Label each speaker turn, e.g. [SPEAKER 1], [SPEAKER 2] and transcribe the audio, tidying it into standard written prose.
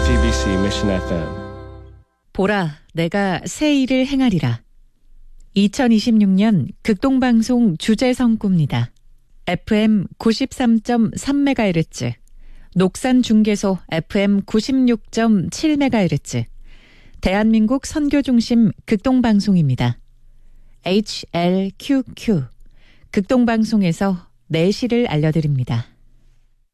[SPEAKER 1] GBC Mission FM.
[SPEAKER 2] 보라, 내가 새 일을 행하리라. 2026년 극동방송 주제성구입니다. FM 93.3MHz, 녹산중계소 FM 96.7MHz, 대한민국 선교중심 극동방송입니다. HLQQ, 극동방송에서 내시를 알려드립니다.